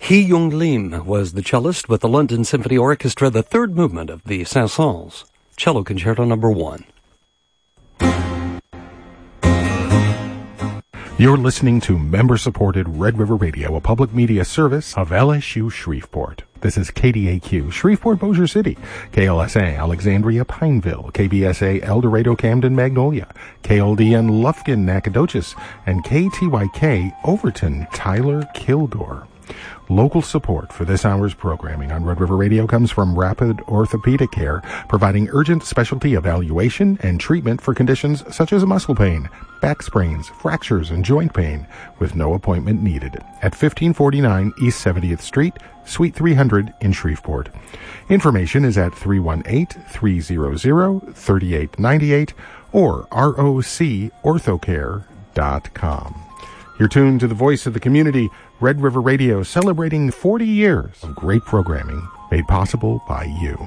Hee-Young Lim was the cellist with the London Symphony Orchestra, the third movement of the Saint-Saëns, Cello Concerto No. 1. You're listening to member-supported Red River Radio, a public media service of LSU Shreveport. This is KDAQ, Shreveport, Bossier City, KLSA, Alexandria, Pineville, KBSA, El Dorado, Camden, Magnolia, KLDN, Lufkin, Nacogdoches, and KTYK, Overton, Tyler, Kilgore. Local support for this hour's programming on Red River Radio comes from Rapid Orthopedic Care, providing urgent specialty evaluation and treatment for conditions such as muscle pain, back sprains, fractures, and joint pain, with no appointment needed. At 1549 East 70th Street, Suite 300 in Shreveport. Information is at 318-300-3898 or rocorthocare.com. You're tuned to the voice of the community, Red River Radio, celebrating 40 years of great programming made possible by you.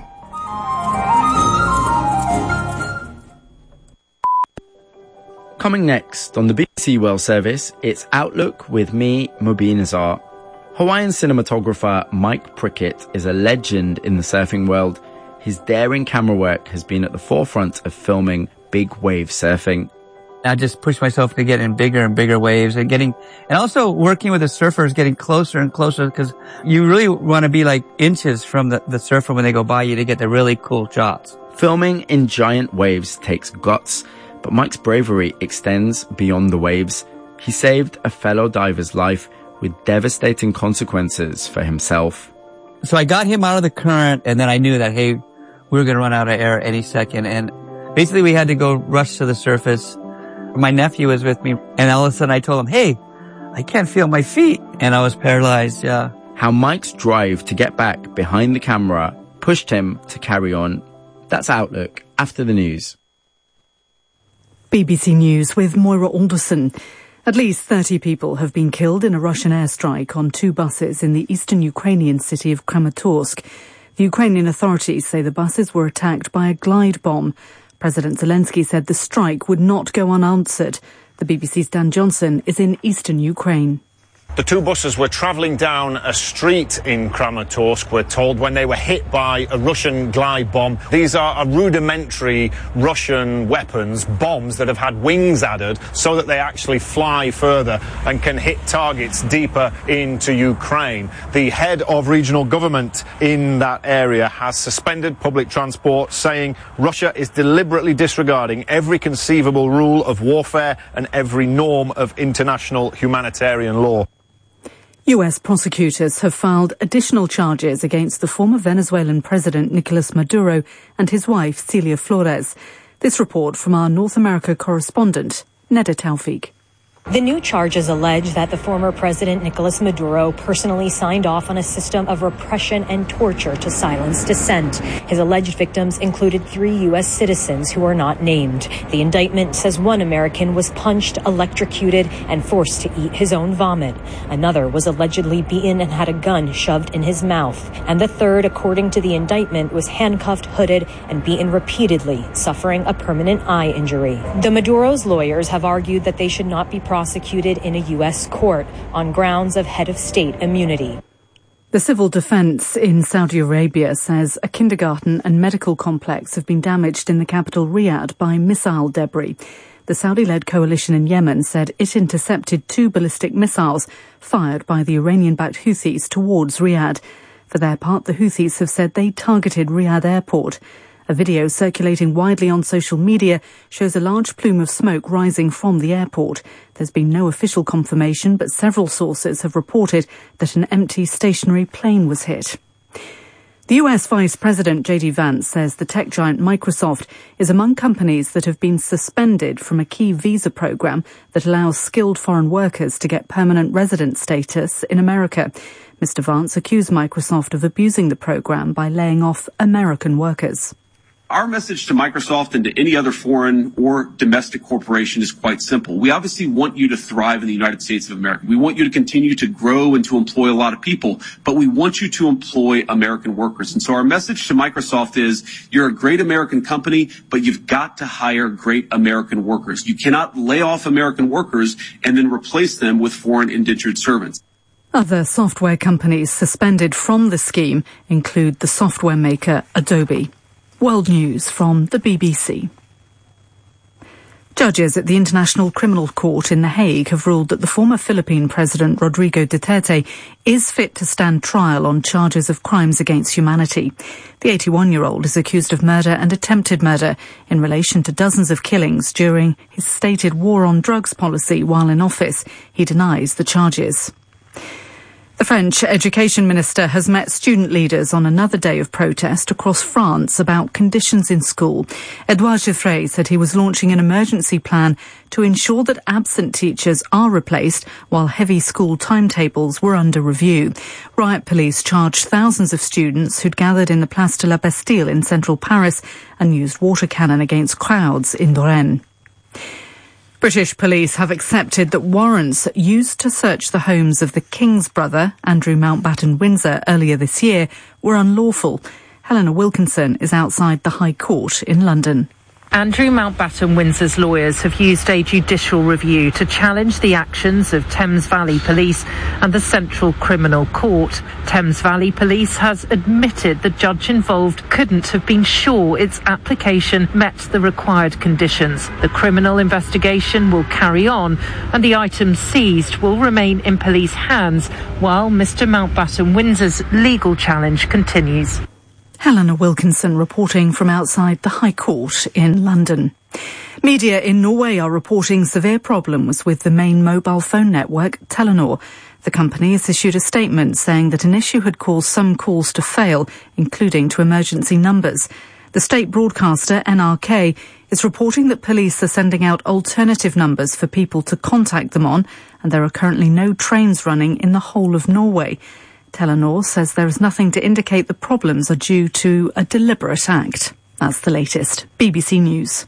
Coming next on the BBC World Service, it's Outlook with me, Mubin Azar. Hawaiian cinematographer Mike Prickett is a legend in the surfing world. His daring camera work has been at the forefront of filming big wave surfing. I just pushed myself to get in bigger and bigger waves and also working with the surfers, getting closer and closer, because you really want to be like inches from the surfer when they go by you to get the really cool shots. Filming in giant waves takes guts, but Mike's bravery extends beyond the waves. He saved a fellow diver's life with devastating consequences for himself. So I got him out of the current, and then I knew that, hey, we were going to run out of air any second, and basically we had to go rush to the surface. My nephew was with me, and all of a sudden I told him, hey, I can't feel my feet. And I was paralyzed, yeah. How Mike's drive to get back behind the camera pushed him to carry on. That's Outlook after the news. BBC News with Moira Alderson. At least 30 people have been killed in a Russian airstrike on 2 buses in the eastern Ukrainian city of Kramatorsk. The Ukrainian authorities say the buses were attacked by a glide bomb. President Zelensky said the strike would not go unanswered. The BBC's Dan Johnson is in eastern Ukraine. The 2 buses were travelling down a street in Kramatorsk, we're told, when they were hit by a Russian glide bomb. These are rudimentary Russian weapons, bombs that have had wings added so that they actually fly further and can hit targets deeper into Ukraine. The head of regional government in that area has suspended public transport, saying Russia is deliberately disregarding every conceivable rule of warfare and every norm of international humanitarian law. U.S. prosecutors have filed additional charges against the former Venezuelan president Nicolas Maduro and his wife Celia Flores. This report from our North America correspondent, Neda Taufik. The new charges allege that the former president Nicolas Maduro personally signed off on a system of repression and torture to silence dissent. His alleged victims included 3 U.S. citizens who are not named. The indictment says one American was punched, electrocuted, and forced to eat his own vomit. Another was allegedly beaten and had a gun shoved in his mouth. And the third, according to the indictment, was handcuffed, hooded, and beaten repeatedly, suffering a permanent eye injury. The Maduro's lawyers have argued that they should not be prosecuted in a U.S. court on grounds of head of state immunity. The civil defense in Saudi Arabia says a kindergarten and medical complex have been damaged in the capital Riyadh by missile debris. The Saudi-led coalition in Yemen said it intercepted 2 ballistic missiles fired by the Iranian-backed Houthis towards Riyadh. For their part, the Houthis have said they targeted Riyadh airport. A video circulating widely on social media shows a large plume of smoke rising from the airport. There's been no official confirmation, but several sources have reported that an empty stationary plane was hit. The US Vice President J.D. Vance says the tech giant Microsoft is among companies that have been suspended from a key visa program that allows skilled foreign workers to get permanent resident status in America. Mr. Vance accused Microsoft of abusing the program by laying off American workers. Our message to Microsoft and to any other foreign or domestic corporation is quite simple. We obviously want you to thrive in the United States of America. We want you to continue to grow and to employ a lot of people, but we want you to employ American workers. And so our message to Microsoft is you're a great American company, but you've got to hire great American workers. You cannot lay off American workers and then replace them with foreign indentured servants. Other software companies suspended from the scheme include the software maker Adobe. World News from the BBC. Judges at the International Criminal Court in The Hague have ruled that the former Philippine President Rodrigo Duterte is fit to stand trial on charges of crimes against humanity. The 81-year-old is accused of murder and attempted murder in relation to dozens of killings during his stated war on drugs policy while in office. He denies the charges. The French education minister has met student leaders on another day of protest across France about conditions in school. Edouard Geoffrey said he was launching an emergency plan to ensure that absent teachers are replaced while heavy school timetables were under review. Riot police charged thousands of students who'd gathered in the Place de la Bastille in central Paris and used water cannon against crowds in Lorraine. British police have accepted that warrants used to search the homes of the King's brother, Andrew Mountbatten-Windsor, earlier this year were unlawful. Helena Wilkinson is outside the High Court in London. Andrew Mountbatten-Windsor's lawyers have used a judicial review to challenge the actions of Thames Valley Police and the Central Criminal Court. Thames Valley Police has admitted the judge involved couldn't have been sure its application met the required conditions. The criminal investigation will carry on and the items seized will remain in police hands while Mr. Mountbatten-Windsor's legal challenge continues. Helena Wilkinson reporting from outside the High Court in London. Media in Norway are reporting severe problems with the main mobile phone network, Telenor. The company has issued a statement saying that an issue had caused some calls to fail, including to emergency numbers. The state broadcaster, NRK, is reporting that police are sending out alternative numbers for people to contact them on, and there are currently no trains running in the whole of Norway. Telenor says there is nothing to indicate the problems are due to a deliberate act. That's the latest. BBC News.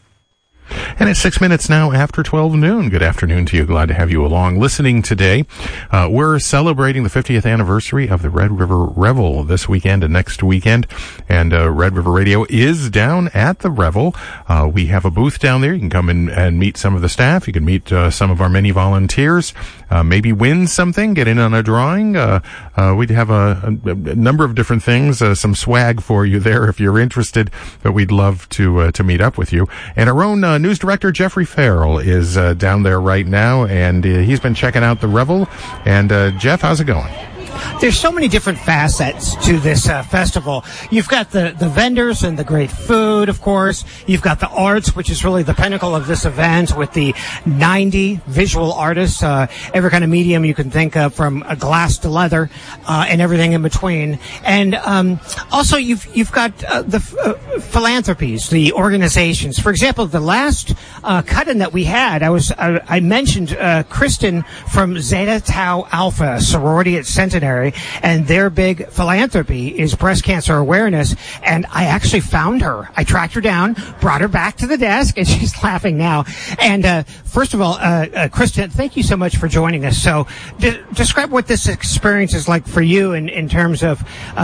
And it's 6 minutes now after 12 noon. Good afternoon to you. Glad to have you along listening today. We're celebrating the 50th anniversary of the Red River Revel this weekend and next weekend. And Red River Radio is down at the Revel. We have a booth down there. You can come in and meet some of the staff. You can meet some of our many volunteers. Maybe win something, get in on a drawing. We'd have a number of different things, some swag for you there if you're interested. But we'd love to meet up with you. And our own news director Jeffrey Farrell is down there right now, and he's been checking out the Revel. And Jeff, how's it going? There's so many different facets to this festival. You've got the vendors and the great food, of course. You've got the arts, which is really the pinnacle of this event, with the 90 visual artists, every kind of medium you can think of, from glass to leather, and everything in between. And also you've got the philanthropies, the organizations. For example, the last cut-in that we had, I mentioned Kristen from Zeta Tau Alpha, a sorority at Centenary, and their big philanthropy is breast cancer awareness. And I actually found her. I tracked her down, brought her back to the desk, and she's laughing now. And first of all, Kristen, thank you so much for joining us. So describe what this experience is like for you in terms of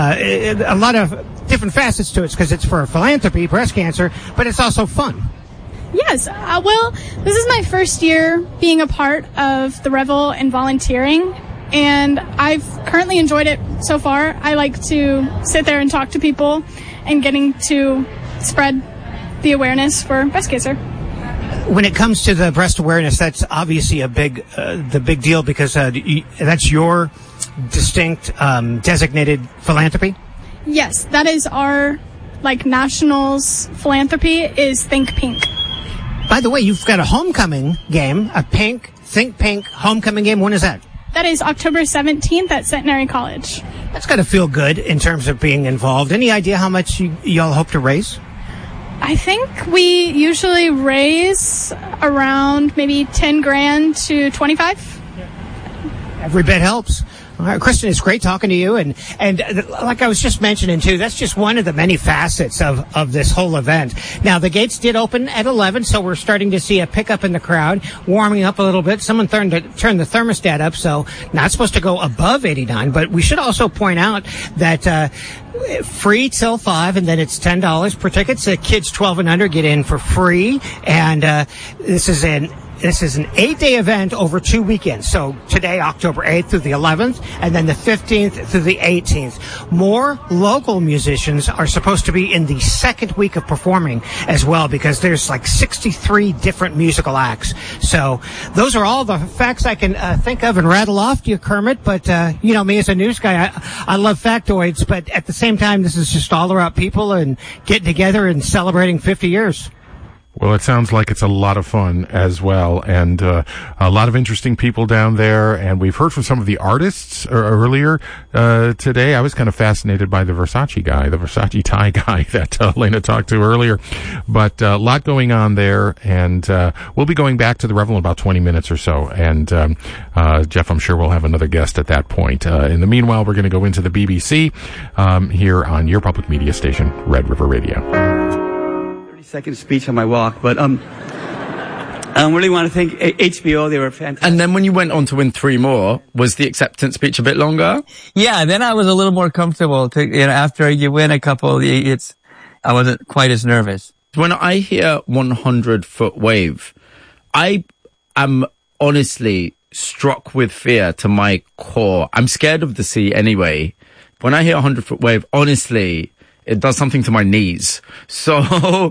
a lot of different facets to it, because it's for philanthropy, breast cancer, but it's also fun. Yes. Well, this is my first year being a part of the Revel and volunteering, and I've currently enjoyed it so far. I like to sit there and talk to people and getting to spread the awareness for breast cancer. When it comes to the breast awareness, that's obviously the big deal, because that's your distinct designated philanthropy. Yes, that is our nationals philanthropy is Think Pink. By the way, you've got a homecoming game, a Think Pink homecoming game. When is that? That is October 17th at Centenary College. That's got to feel good in terms of being involved. Any idea how much y'all hope to raise? I think we usually raise around maybe 10 grand to 25. Every bit helps. All right, Kristen, it's great talking to you. And like I was just mentioning, too, that's just one of the many facets of this whole event. Now, the gates did open at 11, so we're starting to see a pickup in the crowd, warming up a little bit. Someone turned the thermostat up, so not supposed to go above 89. But we should also point out that free till 5, and then it's $10 per ticket. So kids 12 and under get in for free. And this is an This is an 8-day event over 2 weekends. So today, October 8th through the 11th, and then the 15th through the 18th. More local musicians are supposed to be in the second week of performing as well, because there's like 63 different musical acts. So those are all the facts I can think of and rattle off to you, Kermit. But, you know, me as a news guy, I love factoids, but at the same time, this is just all about people and getting together and celebrating 50 years. Well, it sounds like it's a lot of fun as well, and a lot of interesting people down there. And we've heard from some of the artists earlier today. I was kind of fascinated by the Versace guy, the Versace tie guy that Lena talked to earlier. But a lot going on there, and we'll be going back to the Revel in about 20 minutes or so. And Jeff, I'm sure we'll have another guest at that point. In the meanwhile, we're going to go into the BBC here on your public media station, Red River Radio. Second speech on my walk, but I really want to thank HBO. They were fantastic. And then when you went on to win 3 more, was the acceptance speech a bit longer? Yeah, then I was a little more comfortable. After you win a couple, I wasn't quite as nervous. When I hear 100-foot wave, I am honestly struck with fear to my core. I'm scared of the sea anyway. When I hear 100-foot wave, honestly, it does something to my knees. So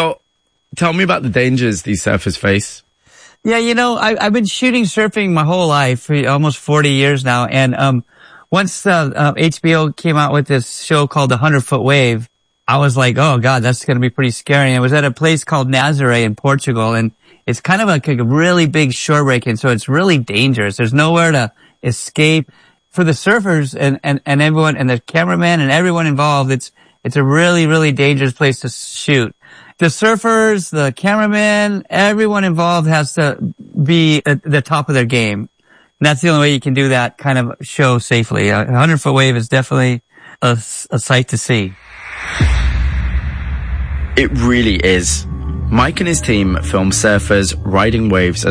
tell me about the dangers these surfers face. Yeah, you know, I've been shooting surfing my whole life, for almost 40 years now. And once HBO came out with this show called The 100-Foot Wave, I was like, oh God, that's going to be pretty scary. And it was at a place called Nazaré in Portugal. And it's kind of like a really big shore break. And so it's really dangerous. There's nowhere to escape. For the surfers and everyone, and the cameraman and everyone involved, it's a really, really dangerous place to shoot. The surfers, the cameraman, everyone involved has to be at the top of their game. And that's the only way you can do that kind of show safely. A 100-foot wave is definitely a sight to see. It really is. Mike and his team film surfers riding waves